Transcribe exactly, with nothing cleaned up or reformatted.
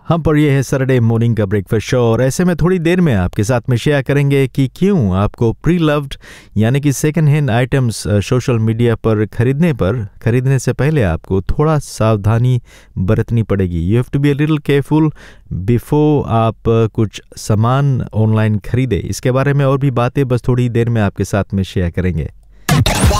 हम पर ये है सैटरडे मॉर्निंग का ब्रेकफास्ट शो और ऐसे में थोड़ी देर में आपके साथ में शेयर करेंगे कि क्यों आपको प्री लव्ड यानी कि second hand items social media पर खरीदने पर खरीदने से पहले आपको थोड़ा सावधानी बरतनी पड़ेगी। You have to be a little careful before आप कुछ सामान ऑनलाइन खरीदें। इसके बारे में और भी बातें बस थोड़ी देर में आपके साथ में शेयर करेंगे।